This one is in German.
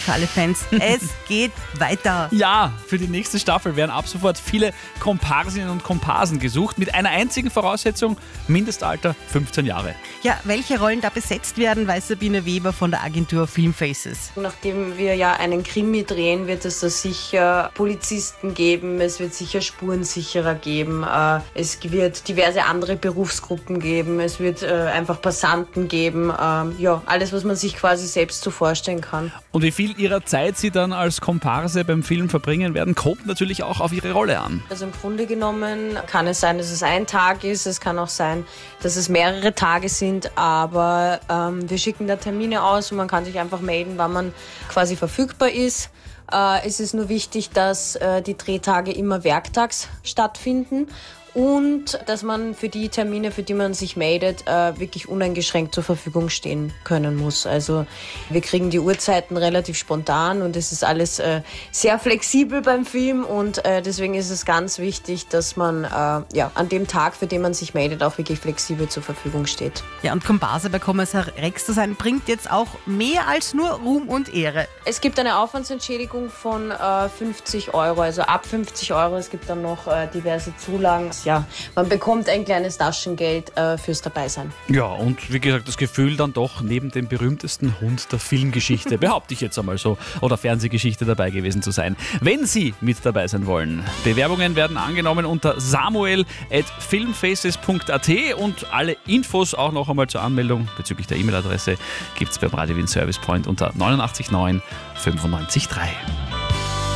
für alle Fans. Es geht weiter. Ja, für die nächste Staffel werden ab sofort viele Komparsinnen und Komparsen gesucht, mit einer einzigen Voraussetzung: Mindestalter 15 Jahre. Ja, welche Rollen da besetzt werden, weiß Sabine Weber von der Agentur Filmfaces. Nachdem wir ja einen Krimi drehen, wird es da sicher Polizisten geben, es wird sicher Spurensicherer geben, es wird diverse andere Berufsgruppen geben, es wird einfach Passanten geben, ja, alles, was man sich quasi selbst so vorstellen kann. Und wie viel ihrer Zeit sie dann als Komparse beim Film verbringen werden, kommt natürlich auch auf ihre Rolle an. Also im Grunde genommen kann es sein, dass es ein Tag ist, es kann auch sein, dass es mehrere Tage sind, aber wir schicken da Termine aus und man kann sich einfach melden, wann man quasi verfügbar ist. Es ist nur wichtig, dass die Drehtage immer werktags stattfinden und dass man für die Termine, für die man sich meldet, wirklich uneingeschränkt zur Verfügung stehen können muss. Also wir kriegen die Uhrzeiten relativ spontan und es ist alles sehr flexibel beim Film und deswegen ist es ganz wichtig, dass man an dem Tag, für den man sich meldet, auch wirklich flexibel zur Verfügung steht. Ja, und Komparse bei Kommissar Rex zu sein, bringt jetzt auch mehr als nur Ruhm und Ehre. Es gibt eine Aufwandsentschädigung von 50 Euro, also ab 50 Euro. Es gibt dann noch diverse Zulagen. Ja, man bekommt ein kleines Taschengeld fürs Dabeisein. Ja, und wie gesagt, das Gefühl dann doch neben dem berühmtesten Hund der Filmgeschichte, behaupte ich jetzt einmal so, oder Fernsehgeschichte dabei gewesen zu sein. Wenn Sie mit dabei sein wollen, Bewerbungen werden angenommen unter samuel@filmfaces.at und alle Infos auch noch einmal zur Anmeldung bezüglich der E-Mail-Adresse gibt es beim Radio Wien Service Point unter 89 9 95 3.